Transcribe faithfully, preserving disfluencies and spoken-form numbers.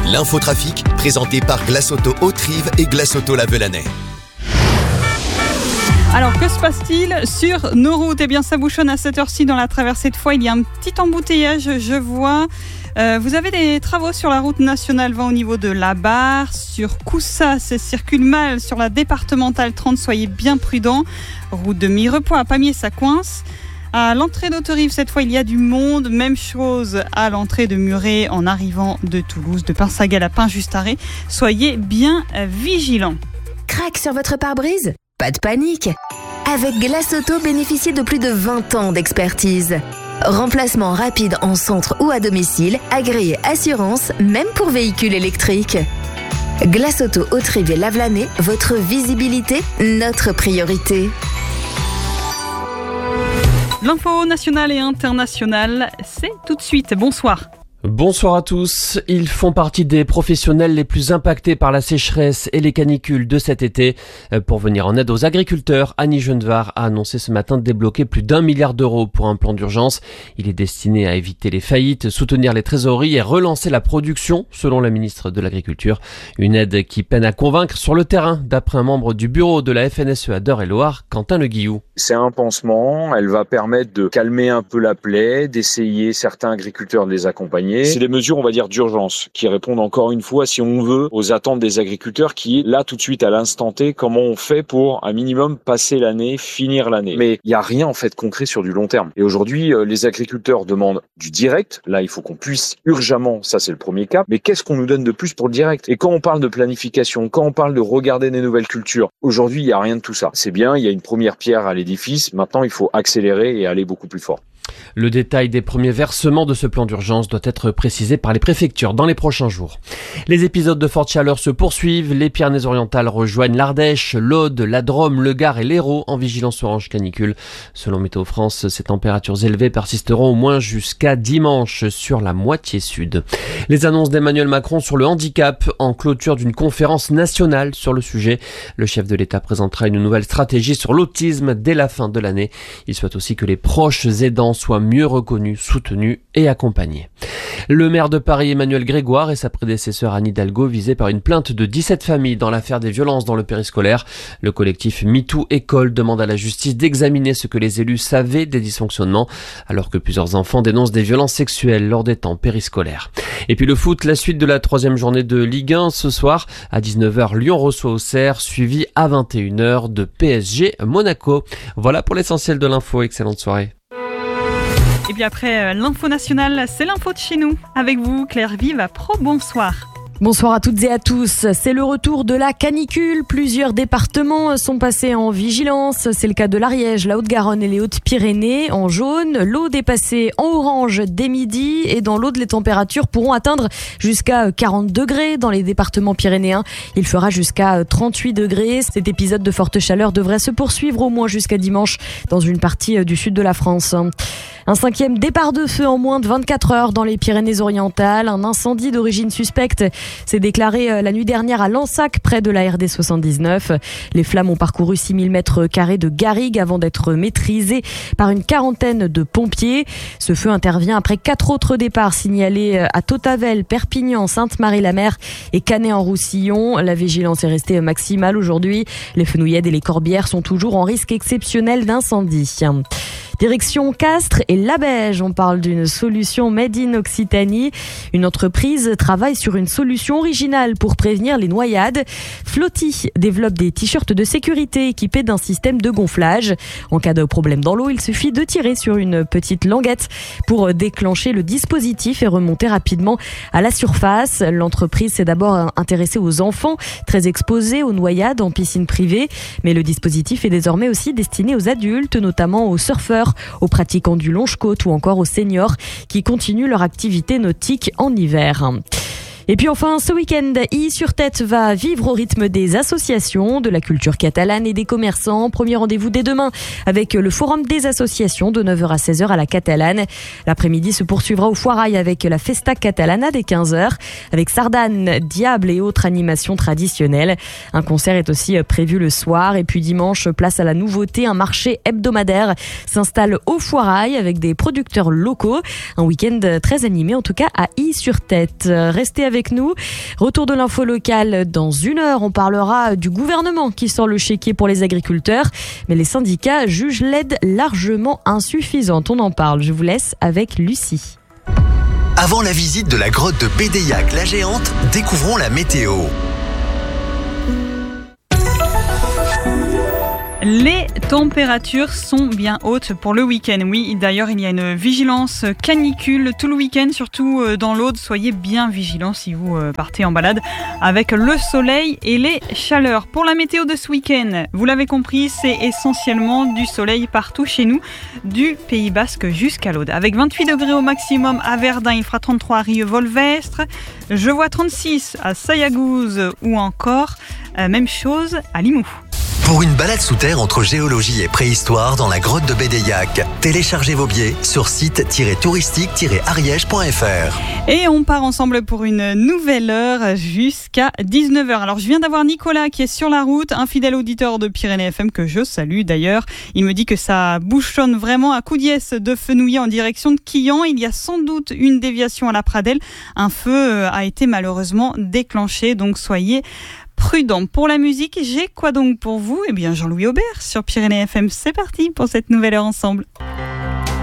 L'infotrafic, présenté par Glace Auto Haute-Rive et Glace Auto Lavelanet. Alors, que se passe-t-il sur nos routes ? Eh bien, ça bouchonne à cette heure-ci dans la traversée de Foix. Il y a un petit embouteillage, je vois. Euh, vous avez des travaux sur la route nationale vingt au niveau de la Barre. Sur Coussas, ça circule mal sur la départementale trente. Soyez bien prudents. Route de Mirepoix à Pamiers, ça coince. À l'entrée d'Autorive, cette fois, il y a du monde. Même chose à l'entrée de Muret en arrivant de Toulouse, de Pinsagal à Pain-Justaré. Soyez bien vigilants. Crac sur votre pare-brise ? Pas de panique. Avec Glace Auto, bénéficiez de plus de vingt ans d'expertise. Remplacement rapide en centre ou à domicile, agréé assurance, même pour véhicules électriques. Glace Auto Haute-Rive et Lavelanet, votre visibilité, notre priorité. L'info nationale et internationale, c'est tout de suite. Bonsoir. Bonsoir à tous. Ils font partie des professionnels les plus impactés par la sécheresse et les canicules de cet été. Pour venir en aide aux agriculteurs, Annie Genevard a annoncé ce matin de débloquer plus d'un milliard d'euros pour un plan d'urgence. Il est destiné à éviter les faillites, soutenir les trésoreries et relancer la production, selon la ministre de l'Agriculture. Une aide qui peine à convaincre sur le terrain, d'après un membre du bureau de la F N S E à d'Eure-et-Loir, Quentin Le Guillou. C'est un pansement, elle va permettre de calmer un peu la plaie, d'essayer certains agriculteurs de les accompagner. C'est des mesures, on va dire, d'urgence, qui répondent encore une fois, si on veut, aux attentes des agriculteurs, qui est là tout de suite à l'instant T, comment on fait pour un minimum passer l'année, finir l'année. Mais il n'y a rien en fait concret sur du long terme. Et aujourd'hui, les agriculteurs demandent du direct. Là, il faut qu'on puisse urgemment, ça c'est le premier cap. Mais qu'est-ce qu'on nous donne de plus pour le direct ? Et quand on parle de planification, quand on parle de regarder des nouvelles cultures, aujourd'hui, il n'y a rien de tout ça. C'est bien, il y a une première pierre à l'édifice. Maintenant, il faut accélérer et aller beaucoup plus fort. Le détail des premiers versements de ce plan d'urgence doit être précisé par les préfectures dans les prochains jours. Les épisodes de forte chaleur se poursuivent. Les Pyrénées-Orientales rejoignent l'Ardèche, l'Aude, la Drôme, le Gard et l'Hérault en vigilance orange canicule. Selon Météo France, ces températures élevées persisteront au moins jusqu'à dimanche sur la moitié sud. Les annonces d'Emmanuel Macron sur le handicap en clôture d'une conférence nationale sur le sujet. Le chef de l'État présentera une nouvelle stratégie sur l'autisme dès la fin de l'année. Il souhaite aussi que les proches aidants soient mieux reconnus, soutenus et accompagnés. Le maire de Paris, Emmanuel Grégoire, et sa prédécesseur Anne Hidalgo visés par une plainte de dix-sept familles dans l'affaire des violences dans le périscolaire. Le collectif MeToo École demande à la justice d'examiner ce que les élus savaient des dysfonctionnements, alors que plusieurs enfants dénoncent des violences sexuelles lors des temps périscolaires. Et puis le foot, la suite de la troisième journée de Ligue un ce soir. À dix-neuf heures, Lyon reçoit Auxerre, suivi à vingt et une heures de P S G Monaco. Voilà pour l'essentiel de l'info. Excellente soirée. Et puis après l'info nationale, c'est l'info de chez nous. Avec vous, Claire Vive à Pro, bonsoir. Bonsoir à toutes et à tous. C'est le retour de la canicule. Plusieurs départements sont passés en vigilance. C'est le cas de l'Ariège, la Haute-Garonne et les Hautes-Pyrénées en jaune. L'Aude est passée en orange dès midi et dans l'Aude, les températures pourront atteindre jusqu'à quarante degrés. Dans les départements pyrénéens, il fera jusqu'à trente-huit degrés. Cet épisode de forte chaleur devrait se poursuivre au moins jusqu'à dimanche dans une partie du sud de la France. Un cinquième départ de feu en moins de vingt-quatre heures dans les Pyrénées-Orientales. Un incendie d'origine suspecte s'est déclaré la nuit dernière à Lansac, près de la R D soixante-dix-neuf. Les flammes ont parcouru six mille mètres carrés de garrigue avant d'être maîtrisées par une quarantaine de pompiers. Ce feu intervient après quatre autres départs signalés à Tautavel, Perpignan, Sainte-Marie-la-Mer et Canet-en-Roussillon. La vigilance est restée maximale aujourd'hui. Les Fenouillèdes et les Corbières sont toujours en risque exceptionnel d'incendie. Direction Castres et Labège, on parle d'une solution made in Occitanie. Une entreprise travaille sur une solution originale pour prévenir les noyades. Flotti développe des t-shirts de sécurité équipés d'un système de gonflage. En cas de problème dans l'eau, il suffit de tirer sur une petite languette pour déclencher le dispositif et remonter rapidement à la surface. L'entreprise s'est d'abord intéressée aux enfants très exposés aux noyades en piscine privée, mais le dispositif est désormais aussi destiné aux adultes, notamment aux surfeurs, aux pratiquants du longe-côte ou encore aux seniors qui continuent leur activité nautique en hiver. Et puis enfin, ce week-end, I-sur-Tête va vivre au rythme des associations, de la culture catalane et des commerçants. Premier rendez-vous dès demain avec le forum des associations de neuf heures à seize heures à la Catalane. L'après-midi se poursuivra au Foirail avec la Festa Catalana dès quinze heures, avec sardane, diable et autres animations traditionnelles. Un concert est aussi prévu le soir. Et puis dimanche, place à la nouveauté, un marché hebdomadaire s'installe au Foirail avec des producteurs locaux. Un week-end très animé en tout cas à I-sur-Tête. Restez avec avec nous. Retour de l'info locale dans une heure. On parlera du gouvernement qui sort le chéquier pour les agriculteurs. Mais les syndicats jugent l'aide largement insuffisante. On en parle. Je vous laisse avec Lucie. Avant la visite de la grotte de Bédéiac, la géante, découvrons la météo. Les températures sont bien hautes pour le week-end. Oui, d'ailleurs, il y a une vigilance canicule tout le week-end, surtout dans l'Aude. Soyez bien vigilants si vous partez en balade avec le soleil et les chaleurs. Pour la météo de ce week-end, vous l'avez compris, c'est essentiellement du soleil partout chez nous, du Pays Basque jusqu'à l'Aude. Avec vingt-huit degrés au maximum à Verdun, il fera trente-trois à Rieux-Volvestre. Je vois trente-six à Sayagouz ou encore euh, même chose à Limoux. Pour une balade sous terre entre géologie et préhistoire dans la grotte de Bédéiac, téléchargez vos billets sur site touristique tiret ariège point f r. Et on part ensemble pour une nouvelle heure jusqu'à dix-neuf heures. Alors je viens d'avoir Nicolas qui est sur la route, un fidèle auditeur de Pyrénées F M que je salue d'ailleurs. Il me dit que ça bouchonne vraiment à Coudiès de Fenouillet en direction de Quillan. Il y a sans doute une déviation à la Pradelle. Un feu a été malheureusement déclenché, donc soyez prudent. Pour la musique, j'ai quoi donc pour vous ? Eh bien Jean-Louis Aubert sur Pyrénées F M. C'est parti pour cette nouvelle heure ensemble.